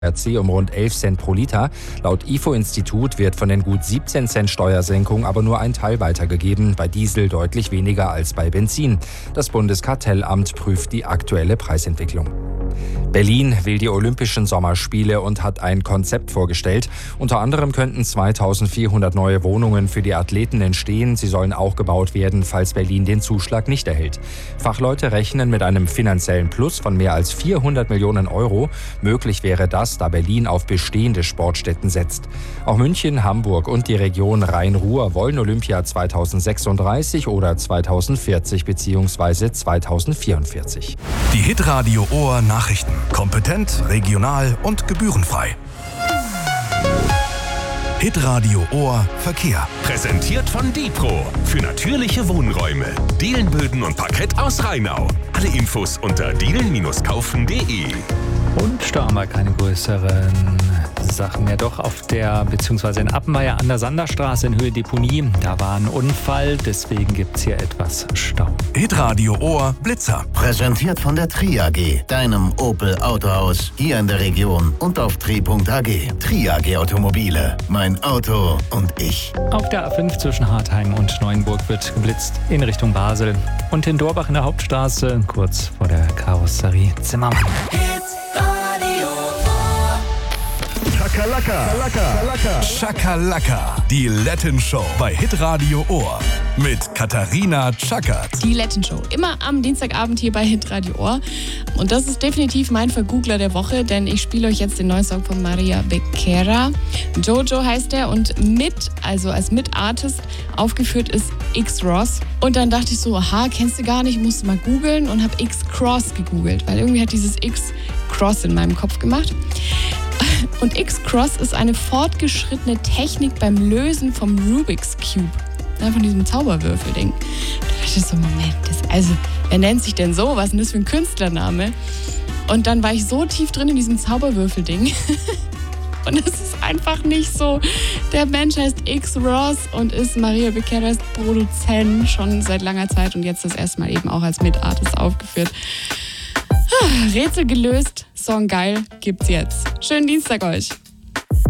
RC um rund 11 Cent pro Liter. Laut IFO-Institut wird von den gut 17 Cent Steuersenkung aber nur ein Teil weitergegeben, bei Diesel deutlich weniger als bei Benzin. Das Bundeskartellamt prüft die aktuelle Preisentwicklung. Berlin will die Olympischen Sommerspiele und hat ein Konzept vorgestellt. Unter anderem könnten 2400 neue Wohnungen für die Athleten entstehen. Sie sollen auch gebaut werden, falls Berlin den Zuschlag nicht erhält. Fachleute rechnen mit einem finanziellen Plus von mehr als 400 Millionen Euro. Möglich wäre das, da Berlin auf bestehende Sportstätten setzt. Auch München, Hamburg und die Region Rhein-Ruhr wollen Olympia 2036 oder 2040 bzw. 2044. Die Hitradio Ohr Nachrichten. Kompetent, regional und gebührenfrei. Hitradio Ohr Verkehr. Präsentiert von Dipro. Für natürliche Wohnräume. Dielenböden und Parkett aus Rheinau. Alle Infos unter dielen-kaufen.de. Und da haben wir keine größeren Sachen mehr. Doch beziehungsweise in Appenweier an der Sanderstraße in Höhe Deponie. Da war ein Unfall, deswegen gibt es hier etwas Stau. Hitradio Ohr Blitzer. Präsentiert von der Tri AG, deinem Opel Autohaus hier in der Region und auf tri.ag. Tri AG Automobile. Mein Auto und ich. Auf der A5 zwischen Hartheim und Neuenburg wird geblitzt in Richtung Basel. Und in Dorbach in der Hauptstraße, kurz vor der Karosserie Zimmermann. Schakalaka. Schakalaka. Die Latin Show bei Hitradio Ohr. Mit Katharina Tschakert. Die Latin Show. Immer am Dienstagabend hier bei Hitradio Ohr. Und das ist definitiv mein Vergoogler der Woche, denn ich spiele euch jetzt den neuen Song von Maria Becerra. Jojo heißt er und als Mitartist aufgeführt ist X-Ross. Und dann dachte ich so, kennst du gar nicht, musste mal googeln und habe X-Cross gegoogelt, weil irgendwie hat dieses X-Cross in meinem Kopf gemacht. Und X-Cross ist eine fortgeschrittene Technik beim Lösen vom Rubik's Cube. Von diesem Zauberwürfel-Ding. Da dachte ich so, Moment, wer nennt sich denn so? Was ist denn das für ein Künstlername? Und dann war ich so tief drin in diesem Zauberwürfel-Ding. Und es ist einfach nicht so. Der Mensch heißt X-Ross und ist Maria Becerras Produzent schon seit langer Zeit und jetzt das erste Mal eben auch als Mitartist aufgeführt. Rätsel gelöst, Song geil, gibt's jetzt. Schönen Dienstag euch.